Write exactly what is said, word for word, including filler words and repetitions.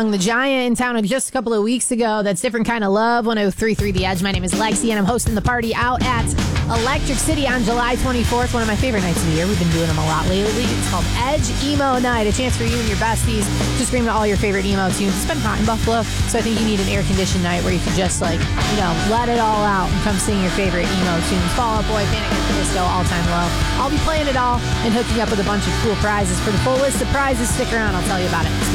Young, the Giant, in town just a couple of weeks ago. That's Different Kind of Love, one oh three point three The Edge. My name is Lexi, and I'm hosting the party out at Electric City on July twenty-fourth, one of my favorite nights of the year. We've been doing them a lot lately. It's called Edge Emo Night, a chance for you and your besties to scream to all your favorite emo tunes. It's been hot in Buffalo, so I think you need an air-conditioned night where you can just, like, you know, let it all out and come sing your favorite emo tunes. Fall Out Boy, Panic at the Disco, All Time Low. I'll be playing it all and hooking up with a bunch of cool prizes. For the full list of prizes, stick around. I'll tell you about it.